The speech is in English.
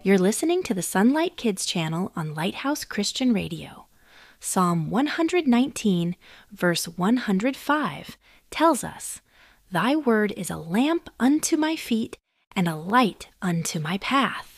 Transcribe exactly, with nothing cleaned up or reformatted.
You're listening to the Sunlight Kids channel on Lighthouse Christian Radio. Psalm one nineteen, verse one hundred five, tells us, "Thy word is a lamp unto my feet and a light unto my path."